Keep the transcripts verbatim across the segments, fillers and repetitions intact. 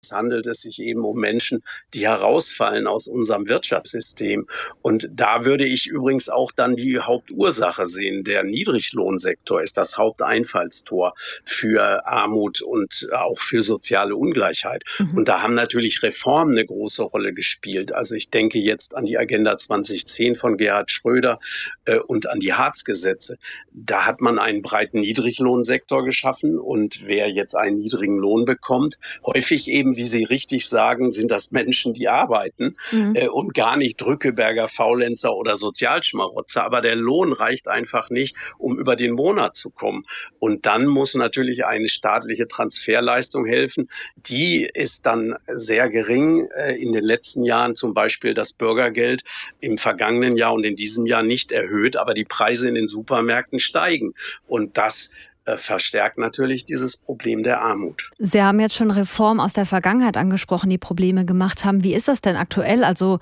handelt es sich eben um Menschen, die herausfallen aus unserem Wirtschaftssystem. Und da würde ich übrigens auch dann die Hauptursache sehen. Der Niedriglohnsektor ist das Haupteinfallstor für Armut und auch für soziale Ungleichheit. Mhm. Und da haben natürlich Reformen eine große Rolle gespielt. Also ich denke jetzt an die Agenda zwanzig zehn von Gerhard Schröder äh, und an die Hartz-Gesetze. Da hat man einen breiten Niedriglohnsektor geschaffen und wer jetzt einen niedrigen Lohn bekommt, häufig eben, wie Sie richtig sagen, sind das Menschen, die arbeiten Mhm. äh, und gar nicht Drückeberger, Faulenzer oder Sozialschmarotzer. Aber der Lohn reicht einfach nicht, um über den Monat zu kommen. Und dann muss natürlich eine staatliche Transferleistung helfen. Die ist dann sehr gering. Äh, in den letzten Jahren zum Beispiel das Bürgergeld im vergangenen Jahr und in diesem Jahr nicht erhöht, aber die Preise in den Supermärkten steigen. Und das äh, verstärkt natürlich dieses Problem der Armut. Sie haben jetzt schon Reformen aus der Vergangenheit angesprochen, die Probleme gemacht haben. Wie ist das denn aktuell? Also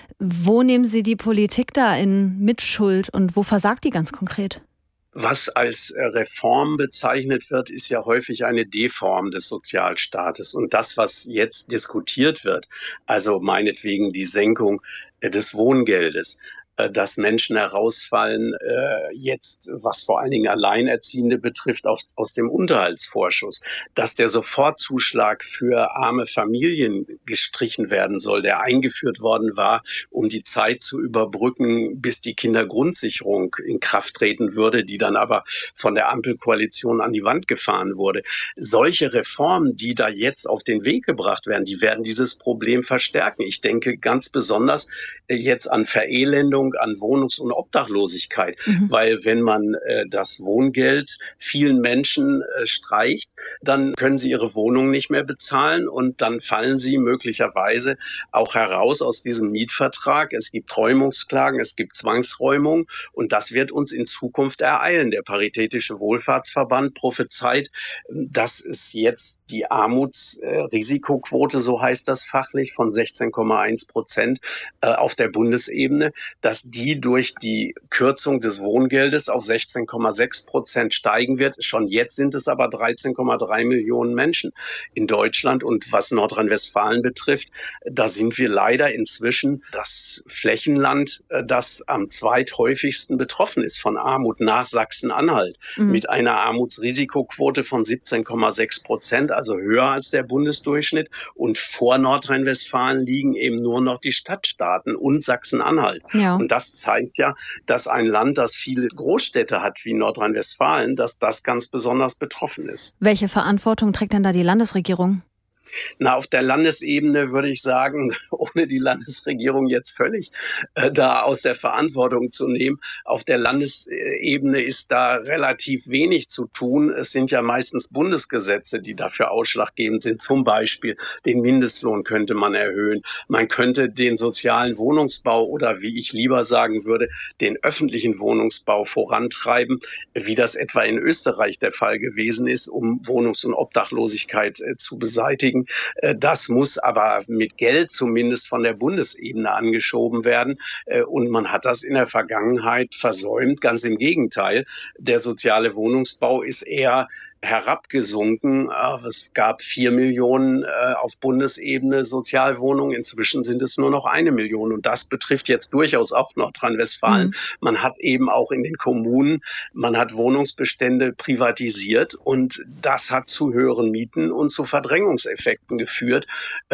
wo nehmen Sie die Politik da in Mitschuld und wo versagt die ganz konkret? Was als Reform bezeichnet wird, ist ja häufig eine Deform des Sozialstaates. Und das, was jetzt diskutiert wird, also meinetwegen die Senkung des Wohngeldes, dass Menschen herausfallen, äh, jetzt, was vor allen Dingen Alleinerziehende betrifft, aus, aus dem Unterhaltsvorschuss, dass der Sofortzuschlag für arme Familien gestrichen werden soll, der eingeführt worden war, um die Zeit zu überbrücken, bis die Kindergrundsicherung in Kraft treten würde, die dann aber von der Ampelkoalition an die Wand gefahren wurde. Solche Reformen, die da jetzt auf den Weg gebracht werden, die werden dieses Problem verstärken. Ich denke ganz besonders äh, jetzt an Verelendung, an Wohnungs- und Obdachlosigkeit, mhm. weil wenn man äh, das Wohngeld vielen Menschen äh, streicht, dann können sie ihre Wohnung nicht mehr bezahlen und dann fallen sie möglicherweise auch heraus aus diesem Mietvertrag. Es gibt Räumungsklagen, es gibt Zwangsräumung und das wird uns in Zukunft ereilen. Der Paritätische Wohlfahrtsverband prophezeit, dass es jetzt die Armutsrisikoquote, so heißt das fachlich, von sechzehn Komma eins Prozent äh, auf der Bundesebene, dass die durch die Kürzung des Wohngeldes auf sechzehn Komma sechs Prozent steigen wird. Schon jetzt sind es aber dreizehn Komma drei Millionen Menschen in Deutschland. Und was Nordrhein-Westfalen betrifft, da sind wir leider inzwischen das Flächenland, das am zweithäufigsten betroffen ist von Armut nach Sachsen-Anhalt, mhm. mit einer Armutsrisikoquote von siebzehn Komma sechs Prozent, also höher als der Bundesdurchschnitt. Und vor Nordrhein-Westfalen liegen eben nur noch die Stadtstaaten und Sachsen-Anhalt. Ja. Und das zeigt ja, dass ein Land, das viele Großstädte hat wie Nordrhein-Westfalen, dass das ganz besonders betroffen ist. Welche Verantwortung trägt denn da die Landesregierung? Na, auf der Landesebene würde ich sagen, ohne die Landesregierung jetzt völlig äh, da aus der Verantwortung zu nehmen, auf der Landesebene ist da relativ wenig zu tun. Es sind ja meistens Bundesgesetze, die dafür ausschlaggebend sind. Zum Beispiel den Mindestlohn könnte man erhöhen. Man könnte den sozialen Wohnungsbau oder, wie ich lieber sagen würde, den öffentlichen Wohnungsbau vorantreiben, wie das etwa in Österreich der Fall gewesen ist, um Wohnungs- und Obdachlosigkeit äh, zu beseitigen. Das muss aber mit Geld zumindest von der Bundesebene angeschoben werden. Und man hat das in der Vergangenheit versäumt. Ganz im Gegenteil. Der soziale Wohnungsbau ist eher herabgesunken. Es gab vier Millionen auf Bundesebene Sozialwohnungen. Inzwischen sind es nur noch eine Million. Und das betrifft jetzt durchaus auch Nordrhein-Westfalen. Mhm. Man hat eben auch in den Kommunen, man hat Wohnungsbestände privatisiert und das hat zu höheren Mieten und zu Verdrängungseffekten geführt.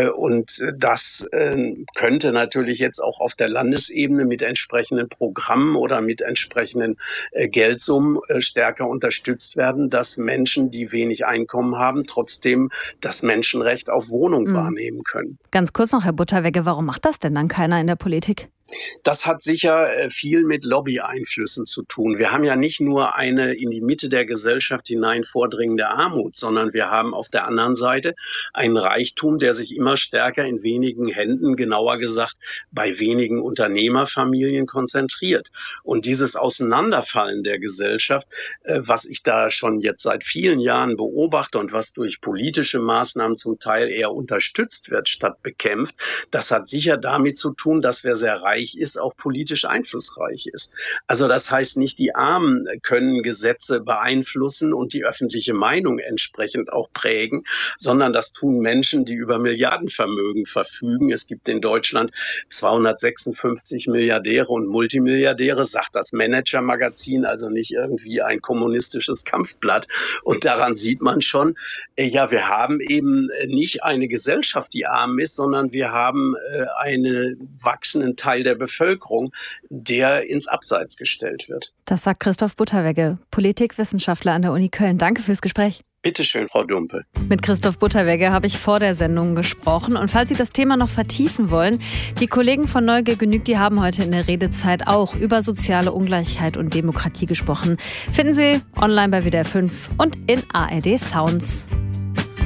Und das könnte natürlich jetzt auch auf der Landesebene mit entsprechenden Programmen oder mit entsprechenden Geldsummen stärker unterstützt werden, dass Menschen, die wenig Einkommen haben, trotzdem das Menschenrecht auf Wohnung mhm. wahrnehmen können. Ganz kurz noch, Herr Butterwegge, warum macht das denn dann keiner in der Politik? Das hat sicher viel mit Lobby-Einflüssen zu tun. Wir haben ja nicht nur eine in die Mitte der Gesellschaft hinein vordringende Armut, sondern wir haben auf der anderen Seite einen Reichtum, der sich immer stärker in wenigen Händen, genauer gesagt bei wenigen Unternehmerfamilien konzentriert. Und dieses Auseinanderfallen der Gesellschaft, was ich da schon jetzt seit vielen Jahren beobachte und was durch politische Maßnahmen zum Teil eher unterstützt wird statt bekämpft, das hat sicher damit zu tun, dass wir sehr reich reich ist, auch politisch einflussreich ist. Also das heißt, nicht die Armen können Gesetze beeinflussen und die öffentliche Meinung entsprechend auch prägen, sondern das tun Menschen, die über Milliardenvermögen verfügen. Es gibt in Deutschland zweihundertsechsundfünfzig Milliardäre und Multimilliardäre, sagt das Manager-Magazin, also nicht irgendwie ein kommunistisches Kampfblatt. Und daran sieht man schon, ja, wir haben eben nicht eine Gesellschaft, die arm ist, sondern wir haben einen wachsenden Teil der Bevölkerung, der ins Abseits gestellt wird. Das sagt Christoph Butterwegge, Politikwissenschaftler an der Uni Köln. Danke fürs Gespräch. Bitte schön, Frau Dumpe. Mit Christoph Butterwegge habe ich vor der Sendung gesprochen. Und falls Sie das Thema noch vertiefen wollen, die Kollegen von Neugier genügt, die haben heute in der Redezeit auch über soziale Ungleichheit und Demokratie gesprochen. Finden Sie online bei W D R fünf und in A R D Sounds.